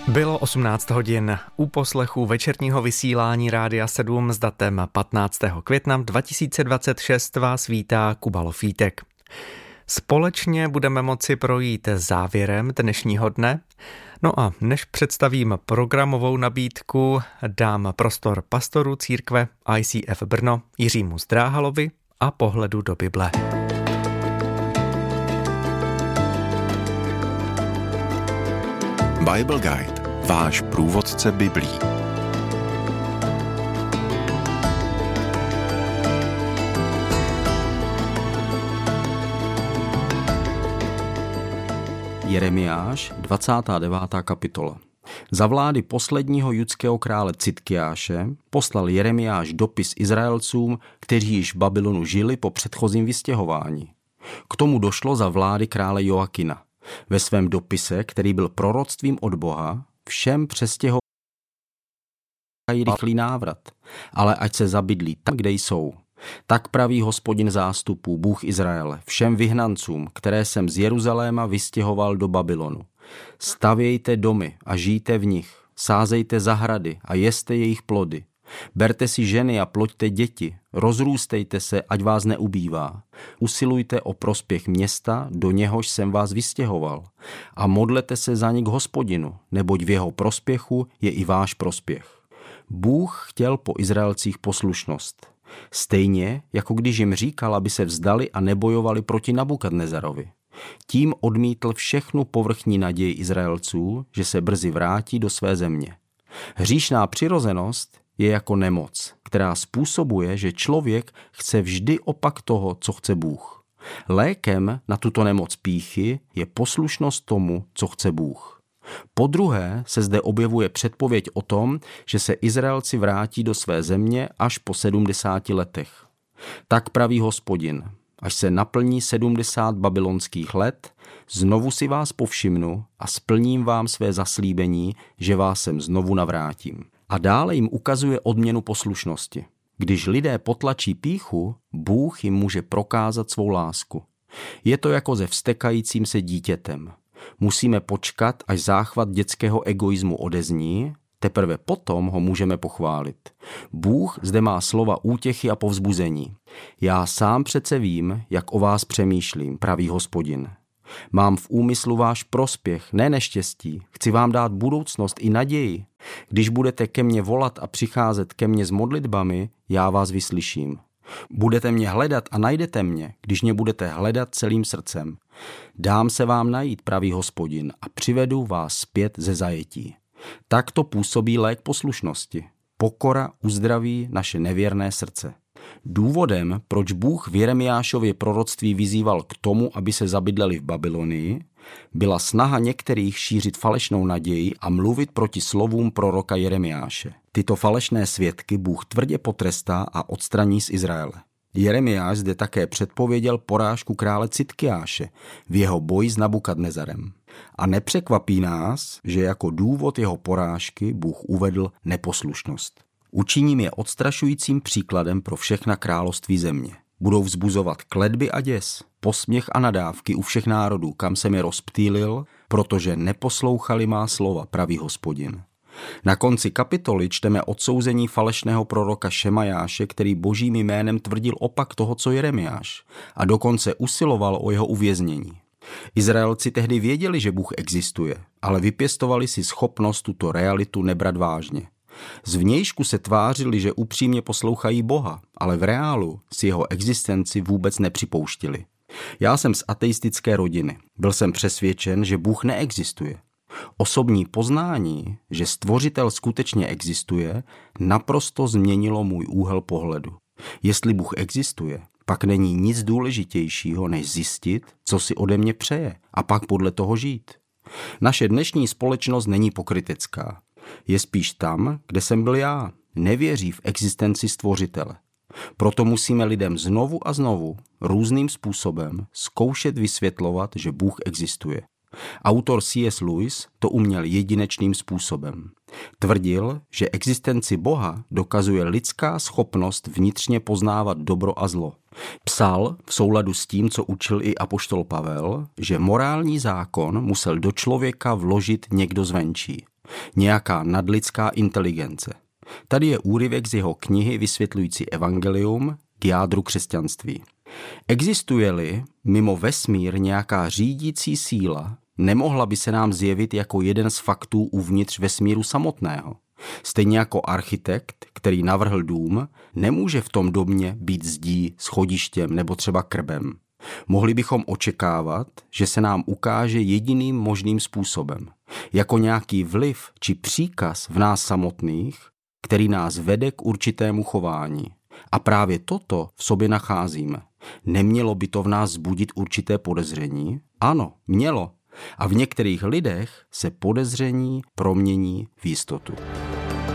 Bylo 18 hodin. U poslechu večerního vysílání Rádia 7 s datem 15. května 2026 vás vítá Kuba Lofítek. Společně budeme moci projít závěrem dnešního dne. No a než představím programovou nabídku, dám prostor pastoru církve ICF Brno Jiřímu Zdráhalovi a pohledu do Bible. Bible Guide, váš průvodce Biblí. Jeremiáš, 29. kapitola. Za vlády posledního judského krále Citkiáše poslal Jeremiáš dopis Izraelcům, kteří již v Babylonu žili po předchozím vystěhování. K tomu došlo za vlády krále Joakina. Ve svém dopise, který byl proroctvím od Boha, všem přestěhovají rychlý návrat, ale ať se zabydlí tam, kde jsou. Tak praví Hospodin zástupů, Bůh Izraele, všem vyhnancům, které jsem z Jeruzaléma vystěhoval do Babylonu. Stavějte domy a žijte v nich, sázejte zahrady a jeste jejich plody. Berte si ženy a ploďte děti, rozrůstejte se, ať vás neubývá. Usilujte o prospěch města, do něhož jsem vás vystěhoval. A modlete se za ně k Hospodinu, neboť v jeho prospěchu je i váš prospěch. Bůh chtěl po Izraelcích poslušnost. Stejně, jako když jim říkal, aby se vzdali a nebojovali proti Nabukadnezarovi. Tím odmítl všechnu povrchní naději Izraelců, že se brzy vrátí do své země. Hříšná přirozenost je jako nemoc, která způsobuje, že člověk chce vždy opak toho, co chce Bůh. Lékem na tuto nemoc pýchy je poslušnost tomu, co chce Bůh. Po druhé se zde objevuje předpověď o tom, že se Izraelci vrátí do své země až po 70 letech. Tak praví Hospodin, až se naplní 70 babylonských let, znovu si vás povšimnu a splním vám své zaslíbení, že vás sem znovu navrátím. A dále jim ukazuje odměnu poslušnosti. Když lidé potlačí pýchu, Bůh jim může prokázat svou lásku. Je to jako se vztekajícím se dítětem. Musíme počkat, až záchvat dětského egoismu odezní, teprve potom ho můžeme pochválit. Bůh zde má slova útěchy a povzbuzení. Já sám přece vím, jak o vás přemýšlím, praví Hospodin. Mám v úmyslu váš prospěch, ne neštěstí. Chci vám dát budoucnost i naději. Když budete ke mně volat a přicházet ke mně s modlitbami, já vás vyslyším. Budete mě hledat a najdete mě, když mě budete hledat celým srdcem. Dám se vám najít, praví Hospodin, a přivedu vás zpět ze zajetí. Takto působí lék poslušnosti. Pokora uzdraví naše nevěrné srdce. Důvodem, proč Bůh v Jeremiášově proroctví vyzýval k tomu, aby se zabydleli v Babylonii, byla snaha některých šířit falešnou naději a mluvit proti slovům proroka Jeremiáše. Tyto falešné svědky Bůh tvrdě potrestá a odstraní z Izraele. Jeremiáš zde také předpověděl porážku krále Citkiáše v jeho boji s Nabukadnezarem. A nepřekvapí nás, že jako důvod jeho porážky Bůh uvedl neposlušnost. Učiním je odstrašujícím příkladem pro všechna království země. Budou vzbuzovat kletby a děs, posměch a nadávky u všech národů, kam jsem je rozptýlil, protože neposlouchali má slova, praví Hospodin. Na konci kapitoly čteme odsouzení falešného proroka Šemajáše, který božím jménem tvrdil opak toho, co Jeremiáš, a dokonce usiloval o jeho uvěznění. Izraelci tehdy věděli, že Bůh existuje, ale vypěstovali si schopnost tuto realitu nebrat vážně. Zvnějšku se tvářili, že upřímně poslouchají Boha, ale v reálu si jeho existenci vůbec nepřipouštili. Já jsem z ateistické rodiny. Byl jsem přesvědčen, že Bůh neexistuje. Osobní poznání, že Stvořitel skutečně existuje, naprosto změnilo můj úhel pohledu. Jestli Bůh existuje, pak není nic důležitějšího, než zjistit, co si ode mě přeje, a pak podle toho žít. Naše dnešní společnost není pokrytecká. Je spíš tam, kde jsem byl já. Nevěří v existenci Stvořitele. Proto musíme lidem znovu a znovu, různým způsobem, zkoušet vysvětlovat, že Bůh existuje. Autor C.S. Lewis to uměl jedinečným způsobem. Tvrdil, že existenci Boha dokazuje lidská schopnost vnitřně poznávat dobro a zlo. Psal v souladu s tím, co učil i apoštol Pavel, že morální zákon musel do člověka vložit někdo zvenčí. Nějaká nadlidská inteligence. Tady je úryvek z jeho knihy vysvětlující evangelium k jádru křesťanství. Existuje-li mimo vesmír nějaká řídící síla, nemohla by se nám zjevit jako jeden z faktů uvnitř vesmíru samotného. Stejně jako architekt, který navrhl dům, nemůže v tom domě být zdí, schodištěm nebo třeba krbem. Mohli bychom očekávat, že se nám ukáže jediným možným způsobem, jako nějaký vliv či příkaz v nás samotných, který nás vede k určitému chování. A právě toto v sobě nacházíme. Nemělo by to v nás vzbudit určité podezření? Ano, mělo. A v některých lidech se podezření promění v jistotu.